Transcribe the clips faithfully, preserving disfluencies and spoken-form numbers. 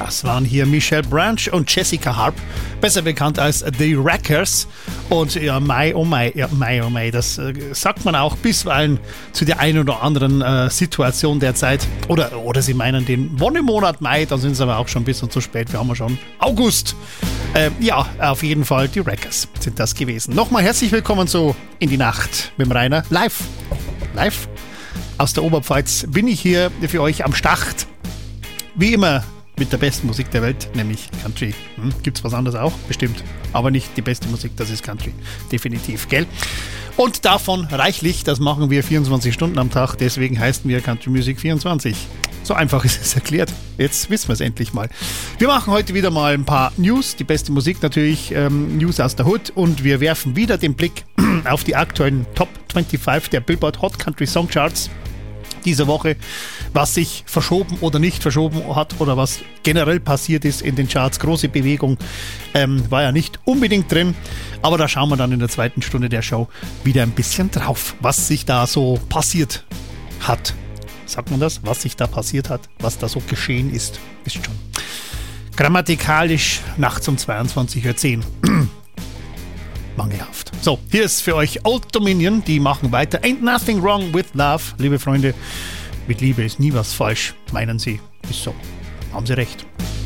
Das waren hier Michelle Branch und Jessica Harp, besser bekannt als The Wreckers. Und ja, Mai, oh Mai, ja, Mai, oh Mai, das äh, sagt man auch bisweilen zu der einen oder anderen äh, Situation der Zeit. Oder, oder sie meinen den Wonnemonat Mai, dann sind sie aber auch schon ein bisschen zu spät. Wir haben ja schon August. Äh, ja, auf jeden Fall die Wreckers sind das gewesen. Nochmal herzlich willkommen zu In die Nacht mit dem Rainer. Live, live aus der Oberpfalz bin ich hier für euch am Start. Wie immer mit der besten Musik der Welt, nämlich Country. Hm, gibt's was anderes auch? Bestimmt. Aber nicht die beste Musik, das ist Country. Definitiv, gell? Und davon reichlich, das machen wir vierundzwanzig Stunden am Tag, deswegen heißen wir Country Music vierundzwanzig. So einfach ist es erklärt. Jetzt wissen wir es endlich mal. Wir machen heute wieder mal ein paar News, die beste Musik natürlich, ähm, News aus der Hood, und wir werfen wieder den Blick auf die aktuellen Top fünfundzwanzig der Billboard Hot Country Song Charts dieser Woche, was sich verschoben oder nicht verschoben hat oder was generell passiert ist in den Charts. Große Bewegung ähm, war ja nicht unbedingt drin, aber da schauen wir dann in der zweiten Stunde der Show wieder ein bisschen drauf, was sich da so passiert hat. Sagt man das? Was sich da passiert hat, was da so geschehen ist, ist schon grammatikalisch nachts um zweiundzwanzig Uhr zehn. Mangelhaft. So, hier ist für euch Old Dominion, die machen weiter. Ain't nothing wrong with love. Liebe Freunde, mit Liebe ist nie was falsch, meinen sie. Ist so. Haben sie recht.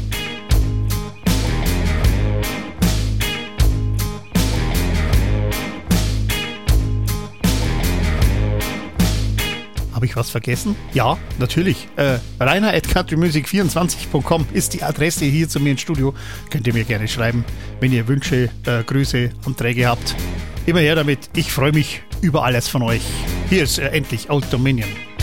Habe ich was vergessen? Ja, natürlich. Äh, Rainer at country music vierundzwanzig punkt com ist die Adresse hier zu mir ins Studio. Könnt ihr mir gerne schreiben, wenn ihr Wünsche, äh, Grüße, Anträge habt. Immer her damit. Ich freue mich über alles von euch. Hier ist äh, endlich Old Dominion.